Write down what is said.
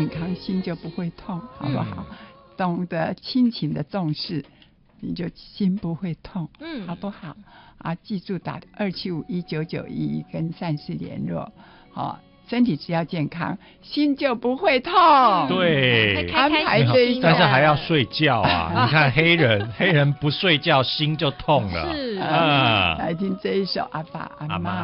健康，心就不会痛，好不好？懂得亲情的重视，你就心不会痛，好不好？啊，记住打2751991跟善事联络，好。身体只要健康，心就不会痛。 对， 安排这一但是还要睡觉啊！你看黑人不睡觉，心就痛了。 是啊，来听这一首《阿爸阿妈》。